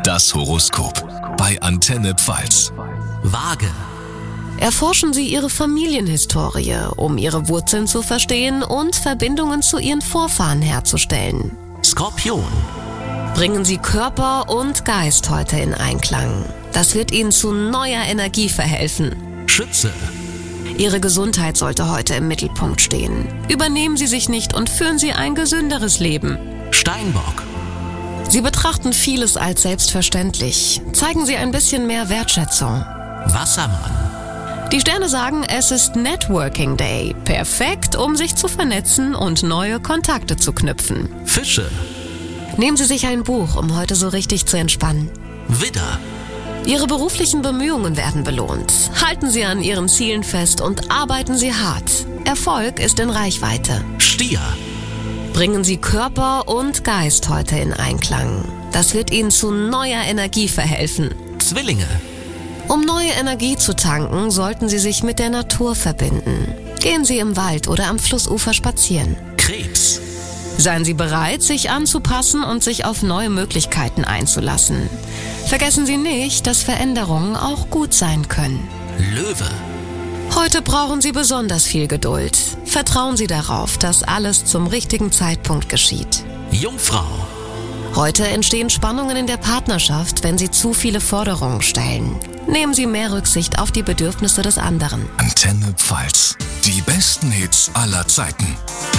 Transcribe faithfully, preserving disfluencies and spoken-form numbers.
Das Horoskop bei Antenne Pfalz. Waage. Erforschen Sie Ihre Familienhistorie, um Ihre Wurzeln zu verstehen und Verbindungen zu Ihren Vorfahren herzustellen. Skorpion. Bringen Sie Körper und Geist heute in Einklang. Das wird Ihnen zu neuer Energie verhelfen. Schütze. Ihre Gesundheit sollte heute im Mittelpunkt stehen. Übernehmen Sie sich nicht und führen Sie ein gesünderes Leben. Steinbock. Sie betrachten vieles als selbstverständlich. Zeigen Sie ein bisschen mehr Wertschätzung. Wassermann. Die Sterne sagen, es ist Networking Day. Perfekt, um sich zu vernetzen und neue Kontakte zu knüpfen. Fische. Nehmen Sie sich ein Buch, um heute so richtig zu entspannen. Widder. Ihre beruflichen Bemühungen werden belohnt. Halten Sie an Ihren Zielen fest und arbeiten Sie hart. Erfolg ist in Reichweite. Stier. Bringen Sie Körper und Geist heute in Einklang. Das wird Ihnen zu neuer Energie verhelfen. Zwillinge. Um neue Energie zu tanken, sollten Sie sich mit der Natur verbinden. Gehen Sie im Wald oder am Flussufer spazieren. Krebs. Seien Sie bereit, sich anzupassen und sich auf neue Möglichkeiten einzulassen. Vergessen Sie nicht, dass Veränderungen auch gut sein können. Löwe. Heute brauchen Sie besonders viel Geduld. Vertrauen Sie darauf, dass alles zum richtigen Zeitpunkt geschieht. Jungfrau. Heute entstehen Spannungen in der Partnerschaft, wenn Sie zu viele Forderungen stellen. Nehmen Sie mehr Rücksicht auf die Bedürfnisse des anderen. Antenne Pfalz. Die besten Hits aller Zeiten.